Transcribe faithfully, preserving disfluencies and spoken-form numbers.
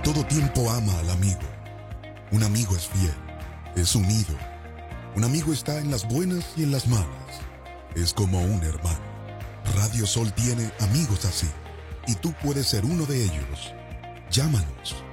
todo tiempo ama al amigo. Un amigo es fiel, es unido. Un amigo está en las buenas y en las malas. Es como un hermano. Radio Sol tiene amigos así, y tú puedes ser uno de ellos. Llámanos